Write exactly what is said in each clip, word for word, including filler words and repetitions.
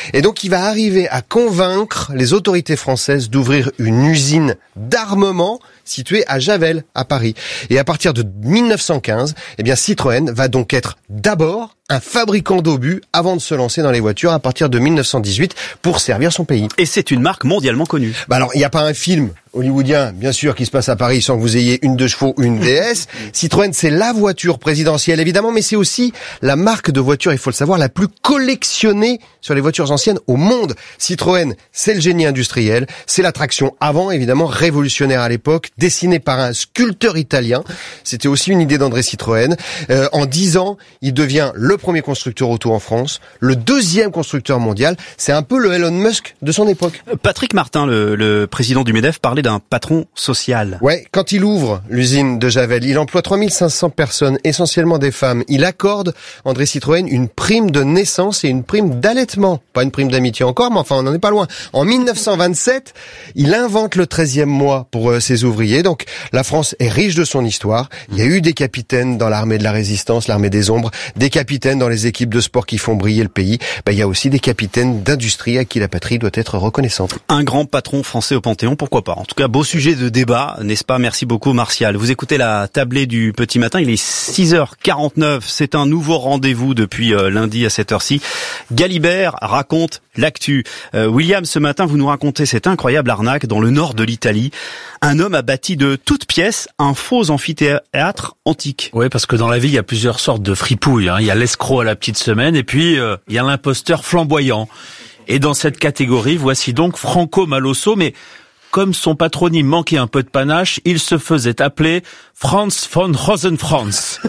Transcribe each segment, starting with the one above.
Et donc il va arriver à convaincre les autorités françaises d'ouvrir une usine d'armement située à Javel, à Paris. Et à partir de mille neuf cent quinze, eh bien Citroën va donc être d'abord un fabricant d'obus avant de se lancer dans les voitures à partir de mille neuf cent dix-huit pour servir son pays. Et c'est une marque mondialement connue. Bah alors, il n'y a pas un film hollywoodien, bien sûr, qui se passe à Paris sans que vous ayez une deux chevaux ou une D S. Citroën, c'est la voiture présidentielle, évidemment, mais c'est aussi la marque de voiture, il faut le savoir, la plus collectionnée sur les voitures anciennes au monde. Citroën, c'est le génie industriel, c'est la traction avant, évidemment, révolutionnaire à l'époque, dessinée par un sculpteur italien. C'était aussi une idée d'André Citroën. Euh, en dix ans, il devient le premier constructeur auto en France, le deuxième constructeur mondial. C'est un peu le Elon Musk de son époque. Patrick Martin, le, le président du MEDEF, parlait d'un patron social. Ouais, quand il ouvre l'usine de Javel, il emploie trois mille cinq cents personnes, essentiellement des femmes. Il accorde, André Citroën, une prime de naissance et une prime d'allaitement. Pas une prime d'amitié encore, mais enfin, on n'en est pas loin. En mille neuf cent vingt-sept, il invente le treizième mois pour euh, ses ouvriers. Donc, la France est riche de son histoire. Il y a eu des capitaines dans l'armée de la résistance, l'armée des ombres, des capitaines dans les équipes de sport qui font briller le pays. Ben, il y a aussi des capitaines d'industrie à qui la patrie doit être reconnaissante. Un grand patron français au Panthéon, pourquoi pas. En tout cas, beau sujet de débat, n'est-ce pas? Merci beaucoup, Martial. Vous écoutez la tablée du petit matin, il est six heures quarante-neuf. C'est un nouveau rendez-vous depuis euh, lundi à cette heure-ci. Galibert raconte l'actu. Euh, William, ce matin, vous nous racontez cette incroyable arnaque dans le nord de l'Italie. Un homme a bâti de toutes pièces un faux amphithéâtre antique. Oui, parce que dans la vie, il y a plusieurs sortes de fripouilles. Hein. Il y a l'escroc à la petite semaine et puis euh, il y a l'imposteur flamboyant. Et dans cette catégorie, voici donc Franco Malosso, mais comme son patronyme manquait un peu de panache, il se faisait appeler Franz von Rosenfranz.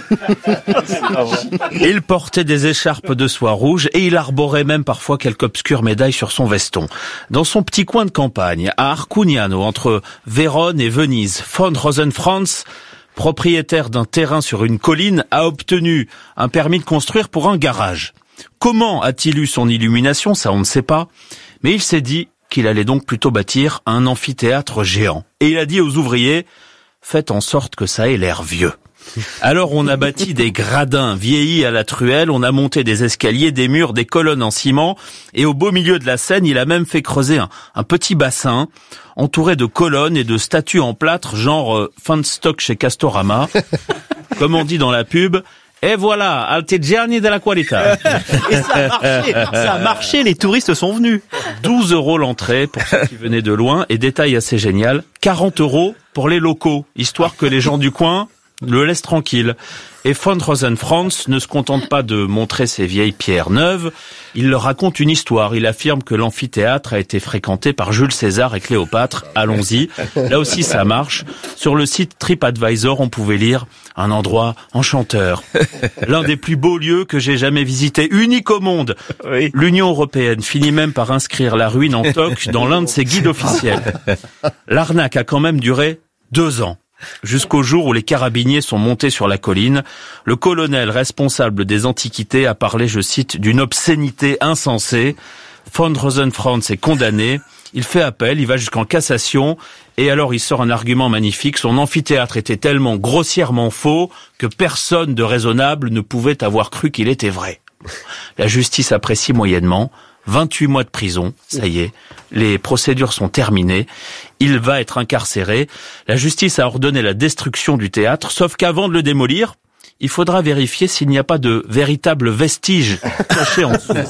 Il portait des écharpes de soie rouge et il arborait même parfois quelques obscures médailles sur son veston. Dans son petit coin de campagne, à Arcugnano, entre Vérone et Venise, von Rosenfranz, propriétaire d'un terrain sur une colline, a obtenu un permis de construire pour un garage. Comment a-t-il eu son illumination? Ça, on ne sait pas. Mais il s'est dit qu'il allait donc plutôt bâtir un amphithéâtre géant. Et il a dit aux ouvriers, faites en sorte que ça ait l'air vieux. Alors on a bâti des gradins vieillis à la truelle, on a monté des escaliers, des murs, des colonnes en ciment, et au beau milieu de la scène, il a même fait creuser un, un petit bassin, entouré de colonnes et de statues en plâtre, genre euh, fin de stock chez Castorama. Comme on dit dans la pub, et voilà, Altigiani de la qualità. Et ça a marché, ça a marché, les touristes sont venus. douze euros l'entrée pour ceux qui venaient de loin, et détail assez génial, quarante euros pour les locaux, histoire que les gens du coin le laissent tranquille. Et von Rosenfranz ne se contente pas de montrer ses vieilles pierres neuves, il leur raconte une histoire. Il affirme que l'amphithéâtre a été fréquenté par Jules César et Cléopâtre. Allons-y. Là aussi, ça marche. Sur le site TripAdvisor, on pouvait lire un endroit enchanteur. L'un des plus beaux lieux que j'ai jamais visité, unique au monde. Oui. L'Union européenne finit même par inscrire la ruine en toc dans l'un de ses guides officiels. L'arnaque a quand même duré deux ans. Jusqu'au jour où les carabiniers sont montés sur la colline, le colonel responsable des antiquités a parlé, je cite, d'une obscénité insensée. Von Rosenfranz est condamné, il fait appel, il va jusqu'en cassation, et alors il sort un argument magnifique, son amphithéâtre était tellement grossièrement faux que personne de raisonnable ne pouvait avoir cru qu'il était vrai. La justice apprécie moyennement, vingt-huit mois de prison, ça y est, les procédures sont terminées, il va être incarcéré. La justice a ordonné la destruction du théâtre, sauf qu'avant de le démolir, il faudra vérifier s'il n'y a pas de véritables vestiges cachés en dessous.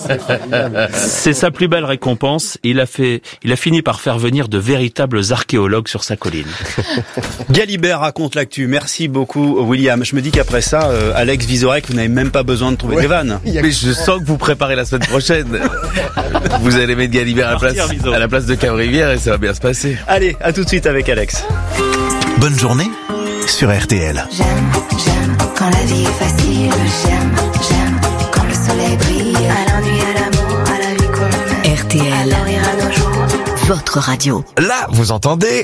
C'est sa plus belle récompense. Il a fait, il a fini par faire venir de véritables archéologues sur sa colline. Galibert raconte l'actu. Merci beaucoup, William. Je me dis qu'après ça, euh, Alex Vizorek, vous n'avez même pas besoin de trouver ouais. des vannes. Mais je sens que vous préparez la semaine prochaine. Vous allez mettre Galibert à la place, à la place de Cap-Rivière et ça va bien se passer. Allez, à tout de suite avec Alex. Bonne journée sur R T L. J'aime, j'aime quand la vie est facile. J'aime, j'aime quand le soleil brille. À l'ennui, à l'amour, à la vie qu'on mène. R T L, votre radio. Là, vous entendez?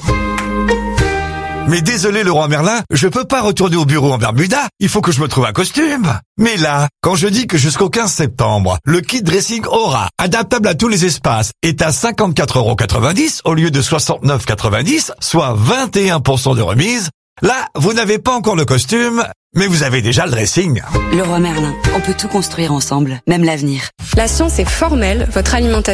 Mais désolé, Leroy Merlin, je peux pas retourner au bureau en Bermuda. Il faut que je me trouve un costume. Mais là, quand je dis que jusqu'au quinze septembre, le kit dressing Aura, adaptable à tous les espaces, est à cinquante-quatre euros quatre-vingt-dix au lieu de soixante-neuf euros quatre-vingt-dix, soit vingt et un pour cent de remise, là, vous n'avez pas encore le costume, mais vous avez déjà le dressing. Leroy Merlin, on peut tout construire ensemble, même l'avenir. La science est formelle, votre alimentation